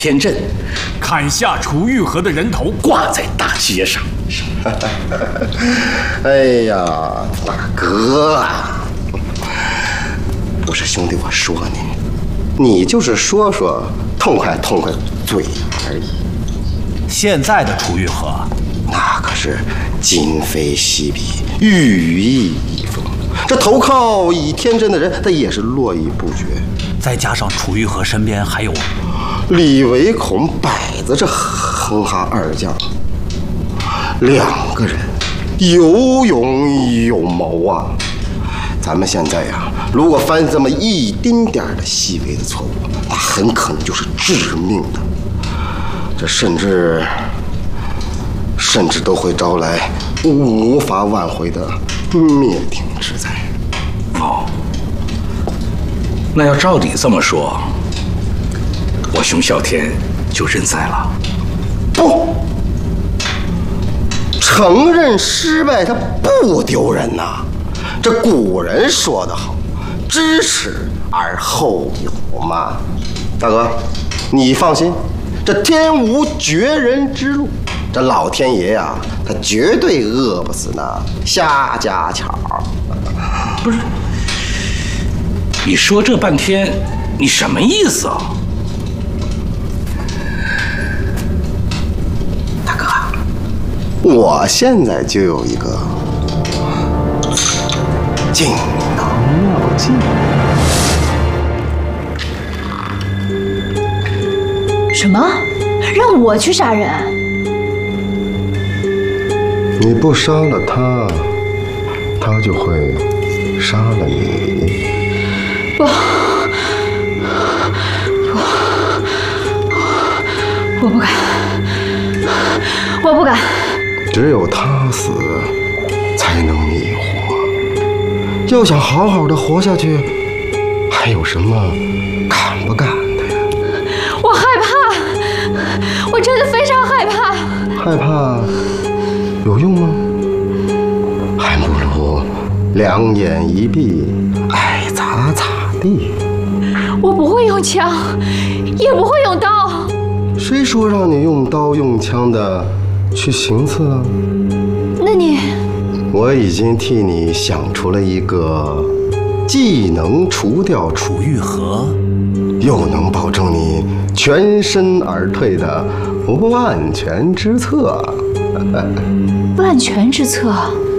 天阵，砍下楚玉和的人头，挂在大街上。 哎呀，大哥啊，不是兄弟我说你就是说说，痛快痛快嘴而已。 现在的楚玉和， 那可是今非昔比，羽翼已丰。这投靠倚天阵的人，他也是络绎不绝。 再加上楚玉和身边还有李唯孔、摆子这哼哈二将，2个人有勇有谋啊！咱们现在呀，如果犯这么一丁点的细微的错误，那很可能就是致命的。这甚至都会招来无法挽回的灭顶之灾。 哦，那要照你这么说，我熊啸天就认栽了。 不，承认失败它不丢人呐。这古人说得好，知耻而后勇嘛。大哥，你放心，这天无绝人之路，这老天爷呀，他绝对饿不死那瞎家巧。 不是，你说这半天，你什么意思啊？ 大哥，我现在就有一个锦囊妙计。 什么？让我去杀人？ 你不杀了他，他就会杀了你。我不敢，我不敢。只有他死，才能你活。要想好好的活下去，还有什么敢不敢的呀？ 我害怕，我真的非常害怕。 害怕有用吗？还不如2眼一闭，爱咋咋地。 我不会用枪，也不会用刀。 谁说让你用刀用枪的去行刺啊？ 那你…… 我已经替你想出了一个既能除掉楚玉和，又能保证你全身而退的万全之策。 万全之策？